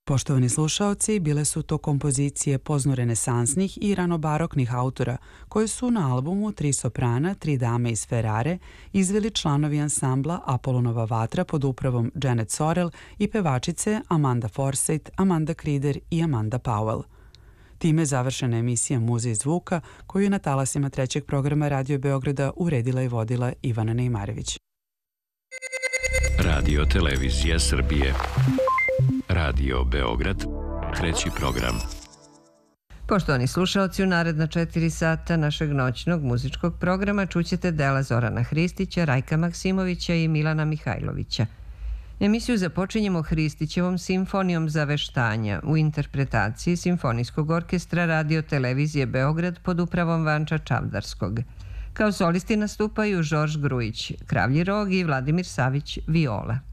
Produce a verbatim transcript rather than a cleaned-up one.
Poštovani slušaoci, bile su to kompozicije poznorenesansnih i ranobaroknih autora koje su na albumu Tri soprana, tri dame iz Ferrare izveli članovi ansambla Apolonova vatra pod upravom Janet Sorel i pevačice Amanda Forsythe, Amanda Krider i Amanda Powell. Time je završena emisija Muzej zvuka koju je na talasima trećeg programa Radio Beograda uredila i vodila Ivana Neimarević. Radio Televizija Srbije. Radio Beograd, treći program. Poštovani slušaoci, u naredna četiri sata našeg noćnog muzičkog programa čućete dela Zorana Hristića, Rajka Maksimovića i Milana Mihajlovića. Emisiju započinjemo Hristićevom simfonijom Zaveštanja u interpretaciji Simfonijskog orkestra Radio Televizije Beograd pod upravom Vanča Čavdarskog. Kao solisti nastupaju Žorž Grujić, kravlji rog i Vladimir Savić, viola.